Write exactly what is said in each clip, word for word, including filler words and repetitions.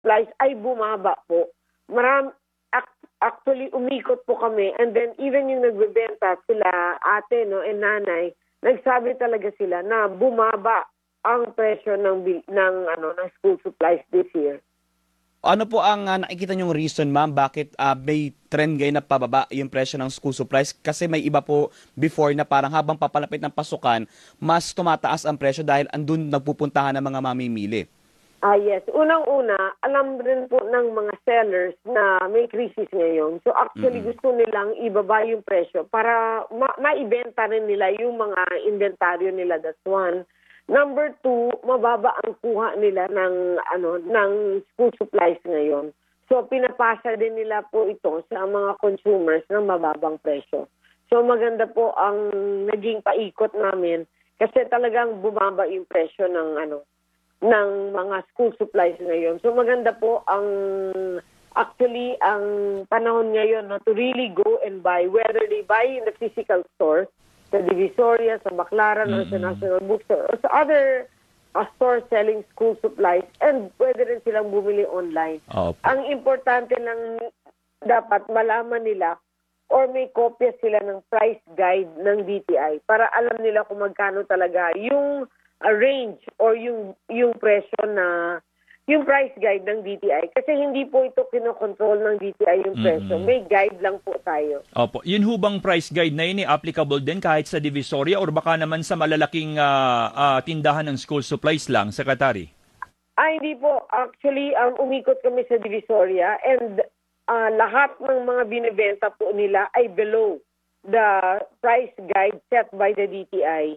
supplies ay bumaba po. Maram, actually, umikot po kami. And then, even yung nagbebenta, sila ate no, and nanay, nagsabi talaga sila na bumaba ang presyo ng, ng, ano, ng school supplies this year. Ano po ang uh, nakikita niyong reason, ma'am, bakit uh, may trend ngayon na pababa yung presyo ng school supplies? Kasi may iba po before na parang habang papalapit ng pasukan, mas tumataas ang presyo dahil andun nagpupuntahan ng mga mamimili. Ah, yes. Unang-una, alam rin po ng mga sellers na may crisis ngayon. So actually, mm-hmm. gusto nilang ibaba yung presyo para ma- maibenta rin nila yung mga inventaryo nila. That's one. Number two, mababa ang kuha nila ng ano ng school supplies ngayon. So pinapasa din nila po ito sa mga consumers ng mababang presyo. So maganda po ang naging paikot namin kasi talagang bumaba yung presyo ng ano ng mga school supplies ngayon. So maganda po ang actually ang panahon ngayon no, to really go and buy, whether they buy in the physical store, sa Divisoria, sa Baclaran, mm-hmm. or sa National Bookstore, or sa other uh, stores selling school supplies, and pwede rin silang bumili online. Oh, ang importante lang dapat malaman nila or may kopya sila ng price guide ng D T I para alam nila kung magkano talaga yung uh, range or yung yung presyo na yung price guide ng D T I. Kasi hindi po ito kinokontrol ng D T I yung presyo. Mm-hmm. May guide lang po tayo. Opo. Yun hubang price guide na yun, eh, applicable din kahit sa Divisoria or baka naman sa malalaking uh, uh, tindahan ng school supplies lang, Secretary? Ay, hindi po. Actually, um, umikot kami sa Divisoria and uh, lahat ng mga binibenta po nila ay below the price guide set by the D T I.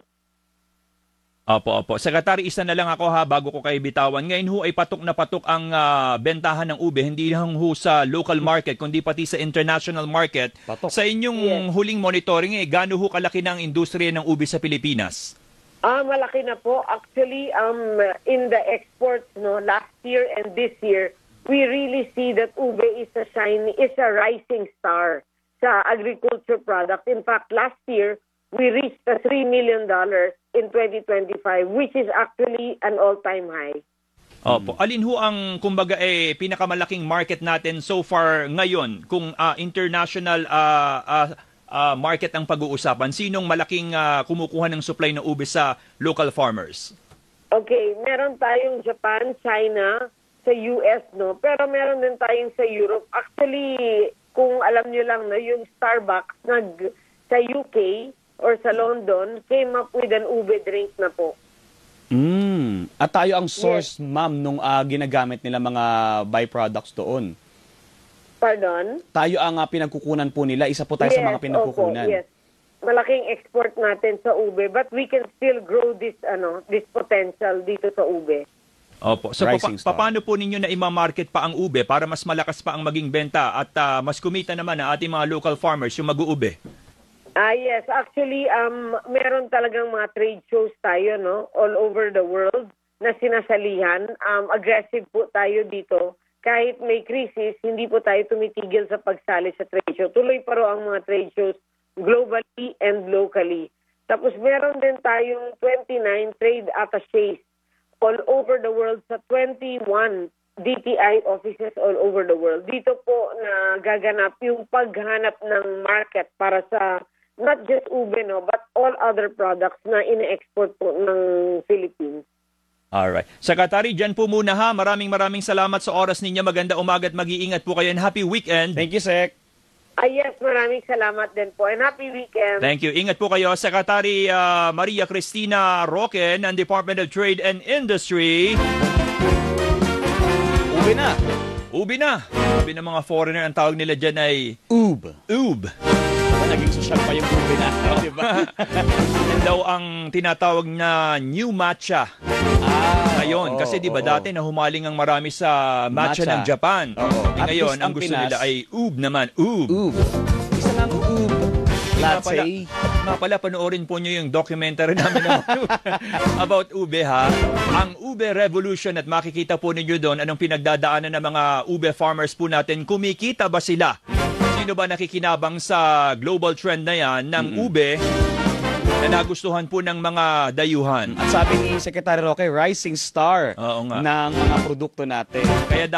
Opo, opo. Secretary, isa na lang ako ha bago ko kayo bitawan. Ngayon ho ay patok na patok ang uh, bentahan ng ube, hindi lang ho sa local market, kundi pati sa international market. Patok. Sa inyong yes. huling monitoring, eh, gaano ho kalaki ng industriya ng ube sa Pilipinas? Ah, malaki na po. Actually, um, in the exports, no, last year and this year, we really see that ube is a shiny, is a rising star sa agriculture product. In fact, last year, we reached the three million dollars in twenty twenty-five, which is actually an all-time high. Opo. Alin ho ang, kumbaga, eh, pinakamalaking market natin so far ngayon? Kung uh, international uh, uh, uh, market ang pag-uusapan, sinong malaking uh, kumukuha ng supply ng ube sa local farmers? Okay, meron tayong Japan, China, sa U S, no? Pero meron din tayong sa Europe. Actually, kung alam nyo lang, no, yung Starbucks nag sa U K, or sa London, came up with an ube drink na po. Mm. At tayo ang source, yes. ma'am, nung uh, ginagamit nila mga byproducts doon. Pardon? Tayo ang uh, pinagkukunan po nila. Isa po tayo yes, sa mga pinagkukunan. Opo, yes. Malaking export natin sa ube, but we can still grow this ano this potential dito sa ube. Opo. So pa- paano po ninyo na ima-market pa ang ube para mas malakas pa ang maging benta at uh, mas kumita naman ang ating mga local farmers yung mag-uube? Ah, yes. Actually, um, meron talagang mga trade shows tayo, no? All over the world na sinasalihan. Um, aggressive po tayo dito. Kahit may crisis, hindi po tayo tumitigil sa pagsali sa trade show. Tuloy pa ro ang mga trade shows globally and locally. Tapos meron din tayong twenty-nine trade attaches all over the world sa twenty-one D T I offices all over the world. Dito po na gaganap yung paghanap ng market para sa not just ube, no, but all other products na ine-export po ng Philippines. Alright. Secretary, dyan po muna ha. Maraming maraming salamat sa oras ninyo. Maganda umaga at mag-iingat po kayo and happy weekend. Thank you, Sec. Ah, yes, maraming salamat din po and happy weekend. Thank you. Ingat po kayo. Secretary uh, Maria Cristina Roque ng Department of Trade and Industry. Ube na. Ube na. Sabi ng mga foreigner, ang tawag nila dyan ay Ube. Ube. Naging social pa yung ube na. Diba? Yan daw ang tinatawag na new matcha. Ah, ngayon, oo, kasi di ba oo. dati nahumaling ang marami sa matcha, matcha. ng Japan. Oo. E ngayon, ang gusto Pinas, nila ay ube naman. Ube. Ube. Isa lang ube. Latte. Nga pala, panoorin po nyo yung documentary namin about ube ha. Ang ube revolution at makikita po ninyo doon anong pinagdadaanan ng mga ube farmers po natin. Kumikita ba sila? Sino ba nakikinabang sa global trend na yan ng mm-hmm. ube na nagustuhan po ng mga dayuhan? At sabi ni Secretary Roque, rising star Oo nga. ng mga produkto natin. Kaya